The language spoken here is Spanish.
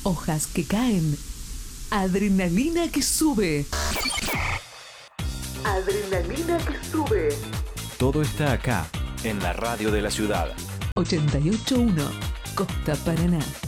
Hojas que caen. Adrenalina que sube. Adrenalina que sube. Todo está acá, en la radio de la ciudad. 88.1 Costa Paraná.